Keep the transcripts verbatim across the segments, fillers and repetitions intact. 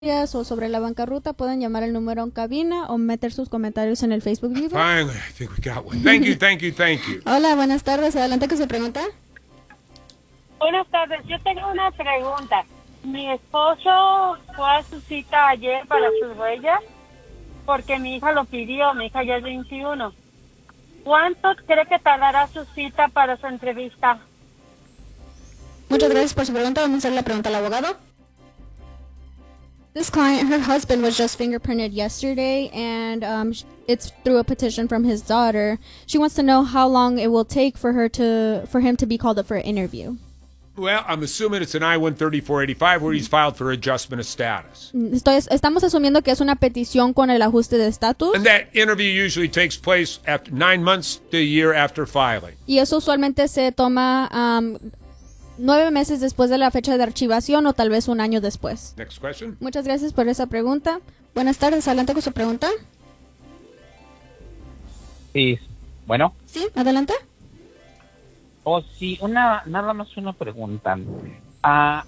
o sobre la bancarrota, pueden llamar el número en cabina o meter sus comentarios en el Facebook Vivo. Finally, I think we got one. Thank you, thank you, thank you. Hola, buenas tardes. Adelante con su pregunta. Buenas tardes. Yo tengo una pregunta. Mi esposo fue a su cita ayer para sus huellas porque mi hija lo pidió. Mi hija ya es veintiuno. ¿Cuánto cree que tardará su cita para su entrevista? Muchas gracias por su pregunta. Vamos a hacer la pregunta al abogado. This client, her husband was just fingerprinted yesterday, and um, it's through a petition from his daughter. She wants to know how long it will take for her to, for him to be called up for an interview. Well, I'm assuming it's an I one thirty-four eighty-five where he's filed for adjustment of status. Estoy, estamos asumiendo que es una petición con el ajuste de estatus. And that interview usually takes place after nine months to a year after filing. Y eso usualmente se toma um, nueve meses después de la fecha de archivación o tal vez un año después. Next question. Muchas gracias por esa pregunta. Buenas tardes, adelante con su pregunta. Sí, bueno. Sí, adelante. Oh, sí, una, nada más una pregunta. Ah,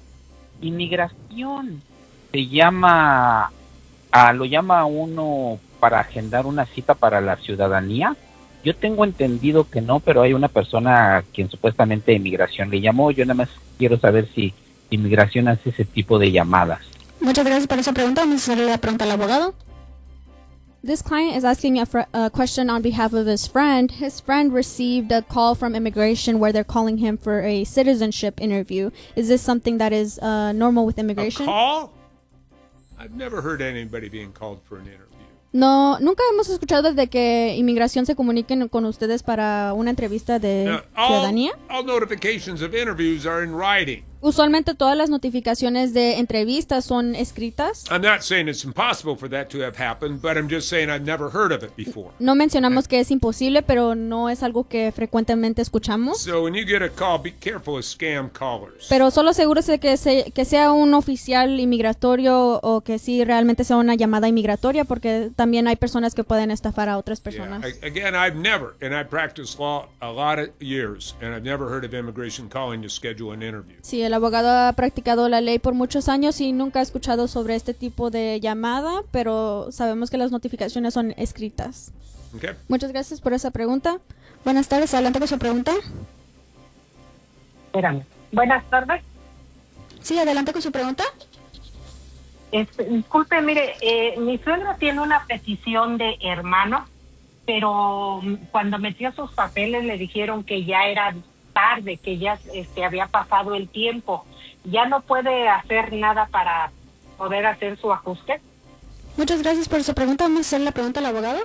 inmigración, se llama, ah, lo llama uno para agendar una cita para la ciudadanía. Yo tengo entendido que no, pero hay una persona quien supuestamente inmigración le llamó. Yo nada más quiero saber si inmigración hace ese tipo de llamadas. Muchas gracias por esa pregunta. Vamos a hacerle la pregunta al abogado. This client is asking a, fr- a question on behalf of his friend. His friend received a call from immigration where they're calling him for a citizenship interview. Is this something that is uh, normal with immigration? A call? I've never heard anybody being called for an interview. No, nunca hemos escuchado de que inmigración se comuniquen con ustedes para una entrevista de Now, all, ciudadanía. all notifications of interviews are in writing. Usualmente todas las notificaciones de entrevistas son escritas. I'm not saying it's impossible for that to have happened, but I'm just saying I've never heard of it before. No mencionamos que es imposible, pero no es algo que frecuentemente escuchamos. So when you get a call, be careful of scam callers. Pero solo asegúrese de que, se, que sea un oficial inmigratorio o que sí realmente sea una llamada inmigratoria, porque también hay personas que pueden estafar a otras personas. Yeah. I, again, I've never, and I practiced law a lot of years, and I've never heard of immigration calling to schedule an interview. Sí, el abogado ha practicado la ley por muchos años y nunca ha escuchado sobre este tipo de llamada, pero sabemos que las notificaciones son escritas. Okay. Muchas gracias por esa pregunta. Buenas tardes, adelante con su pregunta. Espérame. Buenas tardes. Sí, adelante con su pregunta. Este, disculpe, mire, eh, mi suegro tiene una petición de hermano, pero cuando metió sus papeles le dijeron que ya era tarde, que ya este, había pasado el tiempo. ¿Ya no puede hacer nada para poder hacer su ajuste? Muchas gracias por su pregunta. Vamos a hacer la pregunta al abogado.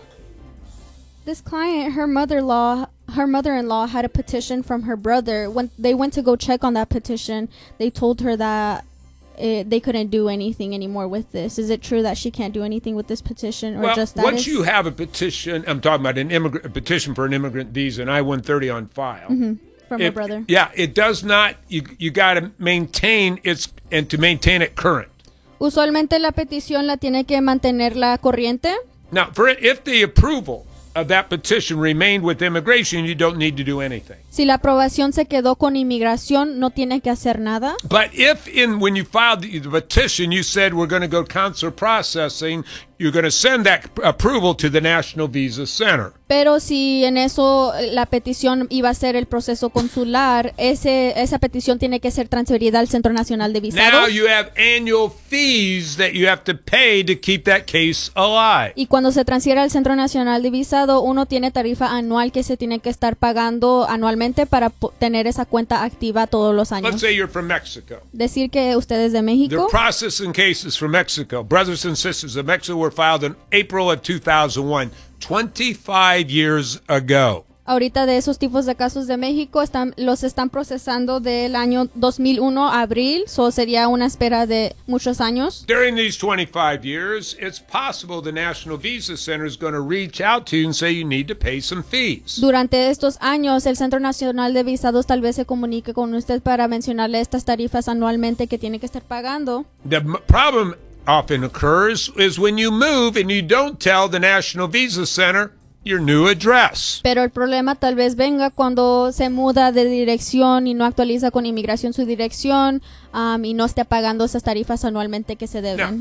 This client, her mother-in-law, her mother-in-law had a petition from her brother. When they went to go check on that petition, they told her that uh, they couldn't do anything anymore with this. Is it true that she can't do anything with this petition, or Well, just that? once you have a petition, I'm talking about an immigrant a petition for an immigrant visa, an I one thirty on file. Mm-hmm. From her It- brother. Yeah, it does not. You you got to maintain its and to maintain it current. Usualmente la petición la tiene que mantenerla corriente. Now, for if the approval of that petition remained with immigration, you don't need to do anything. Si la aprobación se quedó con inmigración, no tiene que hacer nada. But if in when you filed the, the petition, you said we're going to go consular processing, you're going to send that approval to the National Visa Center. Pero si en eso la petición iba a ser el proceso consular, ese, esa petición tiene que ser transferida al Centro Nacional de Now Visados. you have annual fees that you have to pay to keep that case alive. Y cuando se transfiere al Centro Nacional de Visado, uno tiene tarifa anual que se tiene que estar pagando anualmente para po- tener esa cuenta activa todos los Let's años. say you're from Mexico. Decir que usted es de They're México. processing cases from Mexico. Brothers and sisters of Mexico were filed in April of two thousand one, twenty-five years ago. Ahorita de esos tipos de casos de México están, los están procesando del año dos mil uno a abril, so sería una espera de muchos años. During these twenty-five years, it's possible the National Visa Center is going to reach out to you and say you need to pay some fees. Durante estos años, el Centro Nacional de Visados tal vez se comunique con usted para mencionarle estas tarifas anualmente que tiene que estar pagando. The m- problem often occurs is when you move and you don't tell the National Visa Center your new address. Pero el problema tal vez venga cuando se muda de dirección y no actualiza con inmigración su dirección um, y no esté pagando esas tarifas anualmente que se deben. Now,